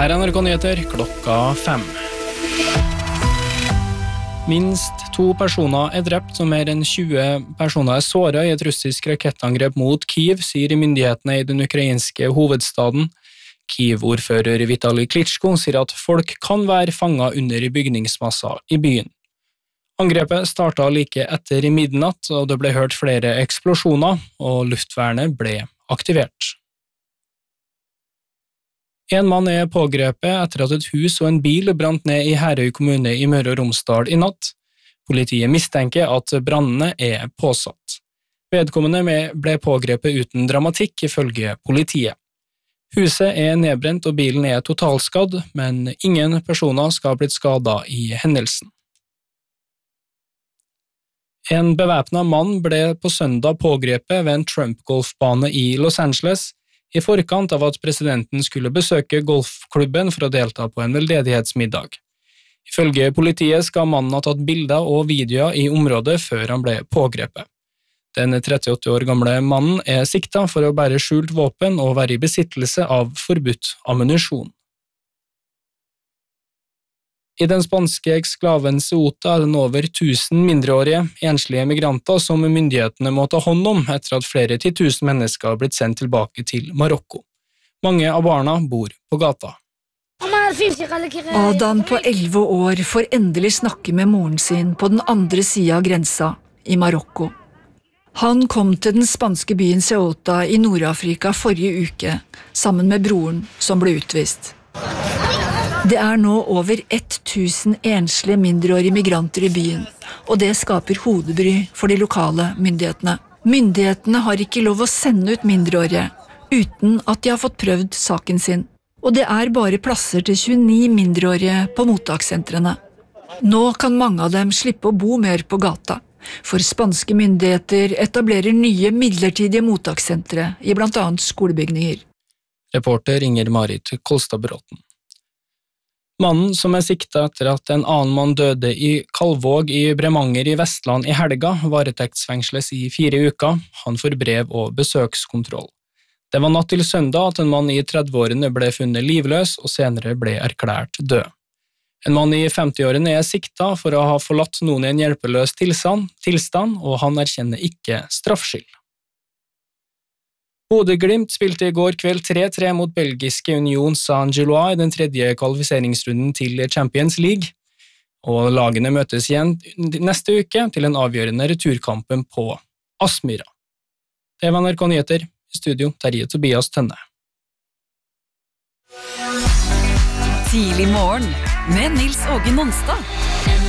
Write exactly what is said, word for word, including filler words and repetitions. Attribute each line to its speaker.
Speaker 1: Her er N R K Nyheter klokka fem. Minst to personer er drept, og mer enn tjue personer er såret i et russisk rakettangrep mot Kyiv, sier myndighetene i den ukrainske hovedstaden. Kyiv-ordfører Vitali Klitschko sier at folk kan være fanget under bygningsmasser i byen. Angrepet startet like etter midnatt, og det ble hørt flere eksplosjoner, og luftvernet ble aktivert. En mann er pågrepet etter at et hus og en bil brant ned i Herøy kommune i Møre og Romsdal i natt. Politiet mistenker at brannene er påsatt. Vedkommende ble pågrepet uten dramatikk, ifølge politiet. Huset er nedbrent og bilen er totalskadd, men ingen personer skal ha blitt skadet i hendelsen. En bevæpnet mann ble på søndag pågrepet ved en Trump-golfbane i Los Angeles, i forkant av at presidenten skulle besøke golfklubben for å delta på en veldedighetsmiddag. Ifølge politiet skal mannen ha tatt bilder og videoer i området før han ble pågrepet. Den trettiåtte år gamle mannen er siktet for å bære skjult våpen og være i besittelse av forbudt ammunisjon. I den spanske eksklaven Ceuta er det nå over tusen mindreårige, enslige migranter som myndighetene må ta hånd om etter at flere titusen mennesker har blitt sendt tilbake til Marokko. Mange av barna bor på gata.
Speaker 2: Adam på elleve år får endelig snakke med moren sin på den andre siden av grensa, i Marokko. Han kom til den spanske byen Ceuta i Nord-Afrika forrige uke, sammen med broren som ble utvist. Det er nå over tusen enslige mindreårige migranter i byen, og det skaper hodebry for de lokale myndighetene. Myndighetene har ikke lov å sende ut mindreårige, uten at de har fått prøvd saken sin. Og det er bare plasser til tjueni mindreårige på mottakssentrene. Nå kan mange av dem slippe å bo mer på gata, for spanske myndigheter etablerer nye midlertidige mottakssentre i blant annet skolebygninger.
Speaker 1: Reporter Inger Marit Kolstad-Bråten. Mannen som er siktet etter at en annen mann døde i Kalvåg i Bremanger i Vestland i helga, varetektsfengsles i fire uker. Han får brev og besøkskontroll. Det var natt til søndag at en mann i trettiårene ble funnet livløs og senere ble erklært død. En mann i femtiårene er siktet for å ha forlatt noen i en hjelpeløs tilstand, tilstand og han erkjenner ikke straffskyld. Bodø/Glimt spilte i går kveld tre tre mot belgiske Union Saint-Gilloise i den tredje kvalifiseringsrunden til Champions League, og lagene møtes igjen neste uke til en avgjørende returkampen på Aspmyra. Det var N R K Nyheter, i studio Terje Tobias Tønne.
Speaker 3: Tidlig morgen med Nils Åge Nonstad.